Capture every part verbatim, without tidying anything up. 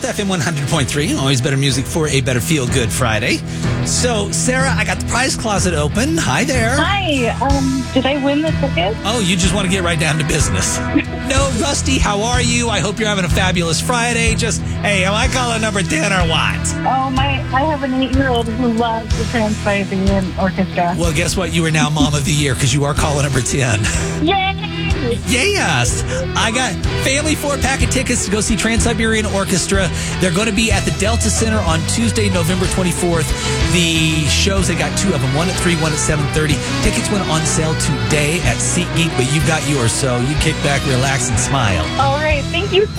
F M one hundred point three. Always better music for a better feel-good Friday. So, Sarah, I got the prize closet open. Hi there. Hi. Um, did I win the ticket? Oh, you just want to get right down to business. No, Rusty, how are you? I hope you're having a fabulous Friday. Just, hey, am I calling number ten or what? Oh, my, I have an eight-year-old who loves the Trans-Siberian Orchestra. Well, guess what? You are now Mom of the Year because you are calling number ten. Yay! Yes! I got family four-pack of tickets to go see Trans-Siberian Orchestra. They're going to be at the Delta Center on Tuesday, November twenty-fourth. The shows, they got two of them, one at three, one at seven thirty. Tickets went on sale today at SeatGeek, but you've got yours, so you kick back, relax, and smile. All right, thank you.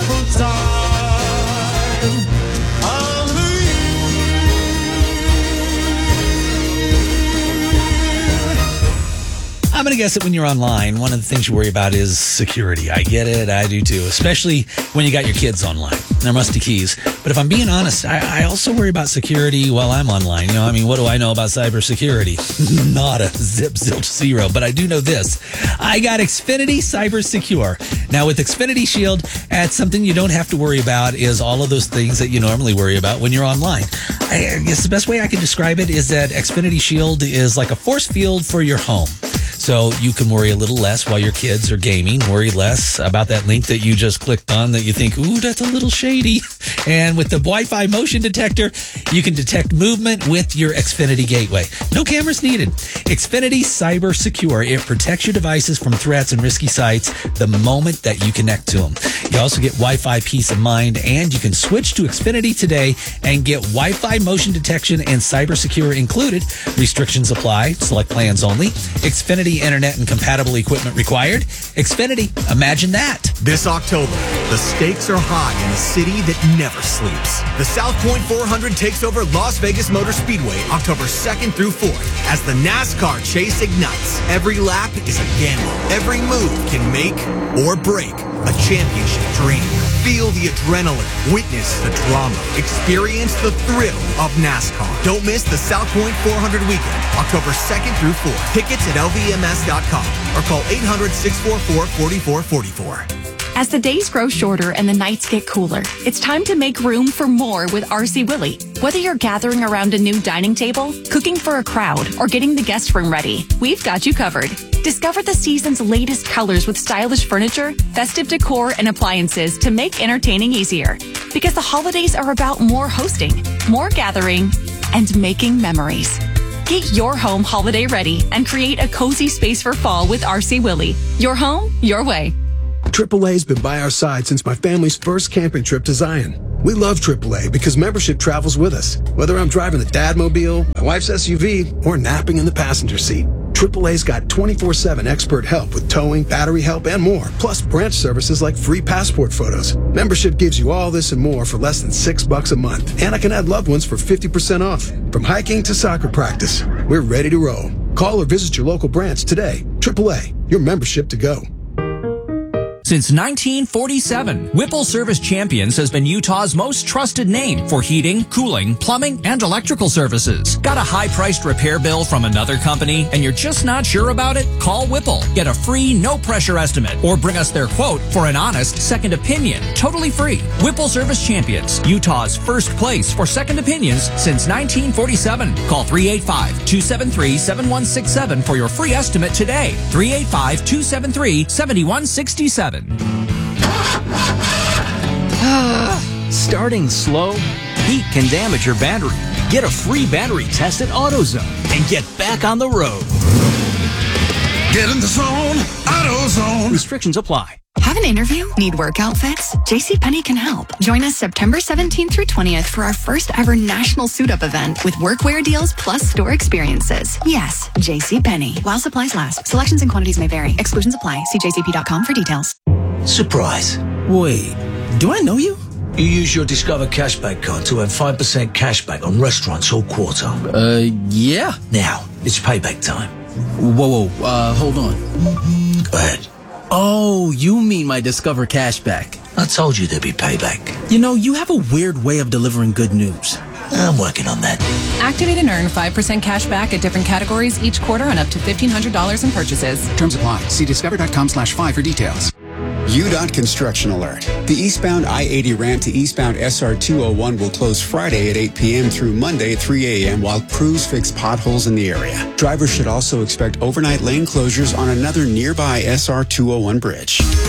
I'm going to guess that when you're online, one of the things you worry about is security. I get it. I do too, especially when you got your kids online. They're musty keys. But if I'm being honest, I, I also worry about security while I'm online. You know, I mean, what do I know about cybersecurity? Not a zip, zilch, zero. But I do know this. I got Xfinity Cyber Secure. Now, with Xfinity Shield, that's something you don't have to worry about is all of those things that you normally worry about when you're online. I guess the best way I can describe it is that Xfinity Shield is like a force field for your home. So you can worry a little less while your kids are gaming, worry less about that link that you just clicked on that you think, ooh, that's a little shady. And with the Wi-Fi motion detector, you can detect movement with your Xfinity gateway. No cameras needed. Xfinity Cyber Secure. It protects your devices from threats and risky sites the moment that you connect to them. You also get Wi-Fi peace of mind, and you can switch to Xfinity today and get Wi-Fi motion detection and Cyber Secure included. Restrictions apply. Select plans only. Xfinity Internet and compatible equipment required. Xfinity, imagine that. This October, the stakes are high in a city that never sleeps. The South Point four hundred takes over Las Vegas Motor Speedway October second through fourth as the NASCAR chase ignites. Every lap is a gamble. Every move can make or break a championship dream. Feel the adrenaline. Witness the drama. Experience the thrill of NASCAR. Don't miss the South Point four hundred weekend, October second through fourth. Tickets at L V M S dot com or call eight hundred, six four four, four four four four. As the days grow shorter and the nights get cooler, it's time to make room for more with R C Willey. Whether you're gathering around a new dining table, cooking for a crowd, or getting the guest room ready, we've got you covered. Discover the season's latest colors with stylish furniture, festive decor, and appliances to make entertaining easier. Because the holidays are about more hosting, more gathering, and making memories. Get your home holiday ready and create a cozy space for fall with R C Willey. Your home, your way. triple A's been by our side since my family's first camping trip to Zion. We love triple A because membership travels with us. Whether I'm driving the Dadmobile, my wife's S U V, or napping in the passenger seat, triple A's got twenty-four seven expert help with towing, battery help, and more. Plus branch services like free passport photos. Membership gives you all this and more for less than six bucks a month. And I can add loved ones for fifty percent off. From hiking to soccer practice, we're ready to roll. Call or visit your local branch today. triple A, your membership to go. Since nineteen forty-seven, Whipple Service Champions has been Utah's most trusted name for heating, cooling, plumbing, and electrical services. Got a high-priced repair bill from another company and you're just not sure about it? Call Whipple. Get a free, no-pressure estimate or bring us their quote for an honest second opinion. Totally free. Whipple Service Champions, Utah's first place for second opinions since nineteen forty-seven. Call three eight five, two seven three, seven one six seven for your free estimate today. three eight five, two seven three, seven one six seven. Starting slow? Heat can damage your battery. Get a free battery test at AutoZone and get back on the road. Get in the zone, AutoZone. Restrictions apply. Have an interview? Need work outfits? JCPenney can help. Join us September seventeenth through twentieth for our first ever national suit-up event with workwear deals plus store experiences. Yes, JCPenney. While supplies last. Selections and quantities may vary. Exclusions apply. See j c p dot com for details. Surprise. Wait, do I know you? You use your Discover Cashback card to earn five percent cashback on restaurants all quarter. Uh, yeah. Now, it's payback time. Whoa, whoa, uh, hold on. Go ahead. Oh, you mean my Discover Cashback. I told you there'd be payback. You know, you have a weird way of delivering good news. I'm working on that. Activate and earn five percent cash back at different categories each quarter on up to fifteen hundred dollars in purchases. Terms apply. See discover dot com slash five for details. U D O T Construction Alert. The eastbound I eighty ramp to eastbound S R two oh one will close Friday at eight p.m. through Monday at three a.m. while crews fix potholes in the area. Drivers should also expect overnight lane closures on another nearby S R two oh one bridge.